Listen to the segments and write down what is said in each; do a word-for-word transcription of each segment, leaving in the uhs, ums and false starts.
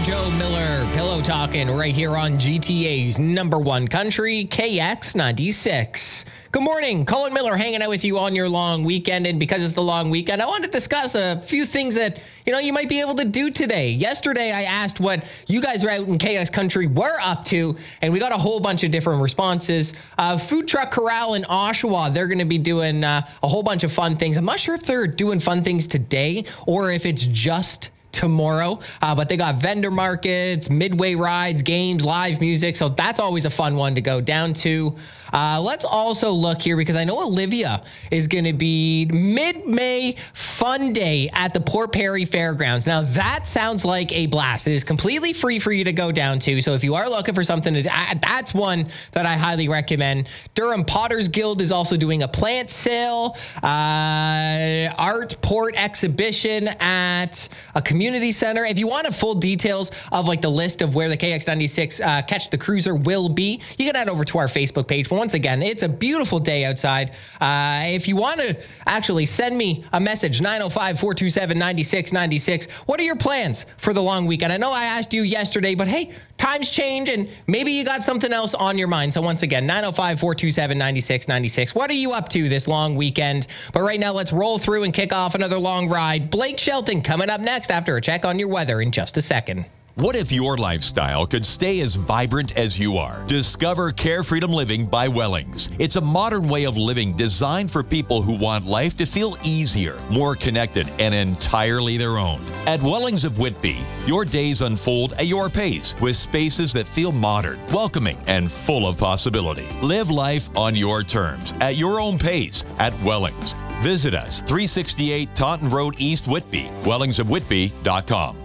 Joe Miller, Pillow Talking, right here on G T A's number one country, K X ninety-six. Good morning. Colin Miller hanging out with you on your long weekend. And because it's the long weekend, I want to discuss a few things that, you know, you might be able to do today. Yesterday, I asked what you guys are out in K X country were up to, and we got a whole bunch of different responses. Uh, Food Truck Corral in Oshawa, they're going to be doing uh, a whole bunch of fun things. I'm not sure if they're doing fun things today or if it's just tomorrow, uh, but they got vendor markets, midway rides, games, live music. So that's always a fun one to go down to. Uh, let's also look here because I know Olivia is going to be mid-May fun day at the Port Perry Fairgrounds. Now that sounds like a blast. It is completely free for you to go down to. So if you are looking for something to do, that's one that I highly recommend. Durham Potters Guild is also doing a plant sale, uh, art port exhibition at a community center. If you want a full details of like the list of where the K X ninety-six uh, Catch the Cruiser will be, you can head over to our Facebook page. But once again, it's a beautiful day outside. Uh, if you want to actually send me a message, nine oh five, four two seven, nine six nine six. What are your plans for the long weekend? I know I asked you yesterday, but hey, times change and maybe you got something else on your mind. So once again, nine oh five, four two seven, nine six nine six. What are you up to this long weekend? But right now, let's roll through and kick off another long ride. Blake Shelton coming up next after a check on your weather in just a second. What if your lifestyle could stay as vibrant as you are? Discover Care Freedom Living by Wellings. It's a modern way of living designed for people who want life to feel easier, more connected, and entirely their own. At Wellings of Whitby, your days unfold at your pace with spaces that feel modern, welcoming, and full of possibility. Live life on your terms, at your own pace, at Wellings. Visit us, three sixty-eight Taunton Road East, Whitby, wellings of whitby dot com.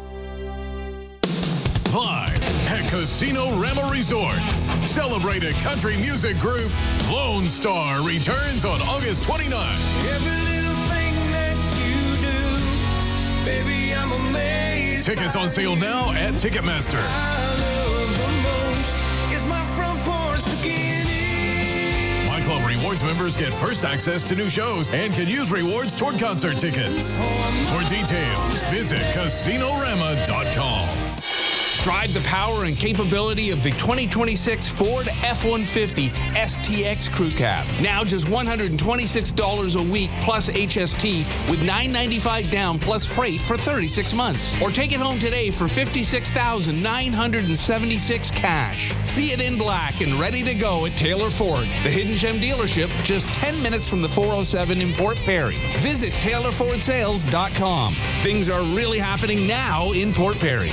Live at Casino Rama Resort, celebrated country music group Lone Star returns on August twenty-ninth. Every little thing that you do, baby, I'm amazed. Tickets on sale now at Ticketmaster. I love the most is my front porch bikini. My Club Rewards members get first access to new shows and can use rewards toward concert tickets. For details, visit casino rama dot com. Drive the power and capability of the twenty twenty-six Ford F one fifty S T X Crew Cab. Now just one hundred twenty-six dollars a week plus H S T with nine ninety-five down plus freight for thirty-six months. Or take it home today for fifty-six thousand nine hundred seventy-six cash. See it in black and ready to go at Taylor Ford, the Hidden Gem dealership just ten minutes from the four oh seven in Port Perry. Visit taylor ford sales dot com. Things are really happening now in Port Perry.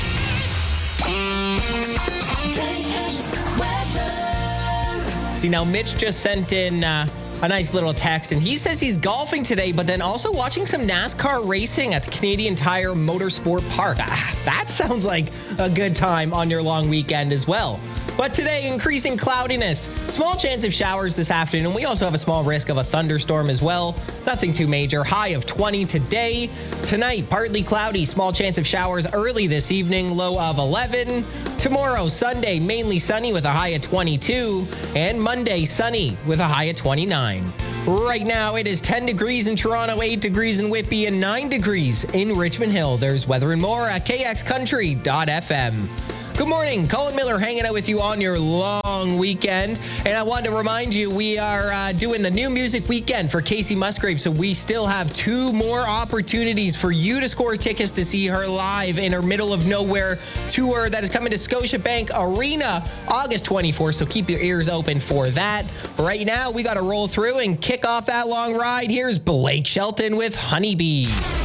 See, now Mitch just sent in uh, a nice little text, and he says he's golfing today, but then also watching some NASCAR racing at the Canadian Tire Motorsport Park. Ah, that sounds like a good time on your long weekend as well. But today, increasing cloudiness. Small chance of showers this afternoon. We also have a small risk of a thunderstorm as well. Nothing too major. High of twenty today. Tonight, partly cloudy. Small chance of showers early this evening. Low of eleven. Tomorrow, Sunday, mainly sunny with a high of twenty-two. And Monday, sunny with a high of twenty-nine. Right now, it is ten degrees in Toronto, eight degrees in Whitby, and nine degrees in Richmond Hill. There's weather and more at k x country dot f m. Good morning. Colin Miller hanging out with you on your long weekend. And I wanted to remind you, we are uh, doing the New Music Weekend for Casey Musgrave. So we still have two more opportunities for you to score tickets to see her live in her Middle of Nowhere tour that is coming to Scotiabank Arena August twenty-fourth. So keep your ears open for that. Right now, we got to roll through and kick off that long ride. Here's Blake Shelton with Honeybee.